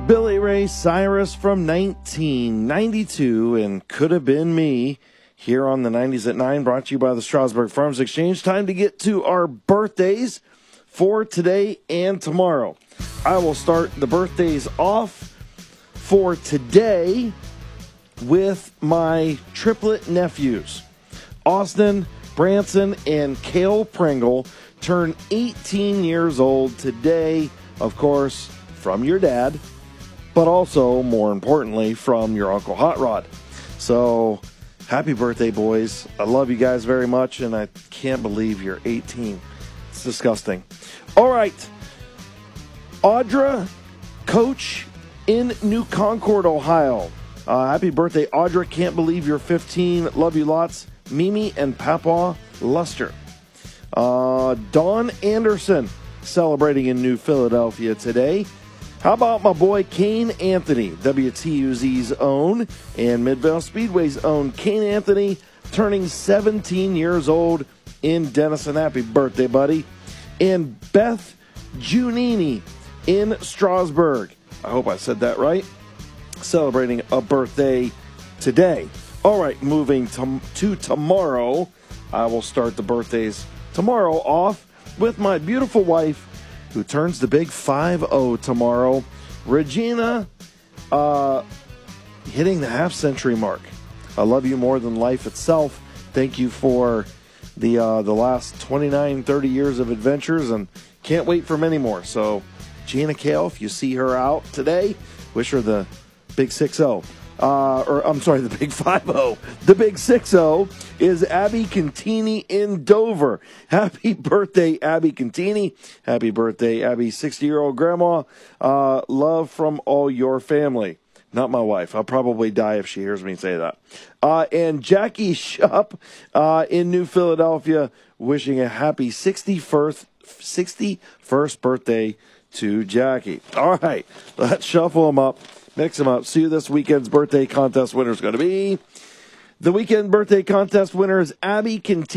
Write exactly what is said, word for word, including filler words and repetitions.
Billy Ray Cyrus from nineteen ninety-two and Could Have Been Me here on the nineties at nine, brought to you by the Strasburg Farms Exchange. Time to get to our birthdays for today and tomorrow. I will start the birthdays off for today with my triplet nephews. Austin, Branson, and Cale Pringle turn eighteen years old today, of course, from your dad, but also, more importantly, from your Uncle Hot Rod. So, happy birthday, boys. I love you guys very much, and I can't believe you're eighteen. It's disgusting. All right. Audra, coach in New Concord, Ohio. Uh, happy birthday, Audra. Can't believe you're fifteen. Love you lots. Mimi and Papa Luster. Uh, Dawn Anderson, celebrating in New Philadelphia today. How about my boy Kane Anthony, W T U Z's own and Midvale Speedway's own Kane Anthony, turning seventeen years old in Denison. Happy birthday, buddy. And Beth Giannini in Strasburg. I hope I said that right. Celebrating a birthday today. All right, moving to, to tomorrow. I will start the birthdays tomorrow off with my beautiful wife, who turns the big five oh tomorrow. Regina, uh, hitting the half-century mark. I love you more than life itself. Thank you for the uh, the last twenty-nine, thirty years of adventures, and can't wait for many more. So, Gina Cale, if you see her out today, wish her the big six oh. Uh, or, I'm sorry, the big five oh. The big six oh is Abby Cantini in Dover. Happy birthday, Abby Cantini. Happy birthday, Abby's sixty-year-old grandma. Uh, love from all your family. Not my wife. I'll probably die if she hears me say that. Uh, and Jackie Shupp uh, in New Philadelphia, wishing a happy sixty-first, sixty-first birthday to Jackie. All right, let's shuffle them up. Mix them up. See who this weekend's birthday contest winner is going to be. The weekend birthday contest winner is Abby Cantini.